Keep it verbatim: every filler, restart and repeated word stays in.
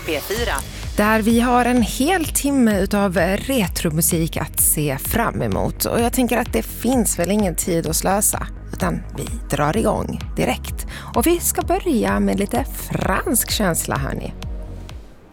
P fyra. Där vi har en hel timme utav retromusik att se fram emot. Och jag tänker att det finns väl ingen tid att slösa. Utan vi drar igång direkt. Och vi ska börja med lite fransk känsla, hörni.